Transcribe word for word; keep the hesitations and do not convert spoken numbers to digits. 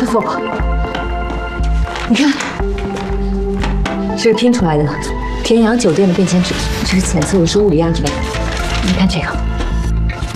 傅，你看，这是拼出来的田阳酒店的便签纸，这是浅色，是物理样之类的。你看这个。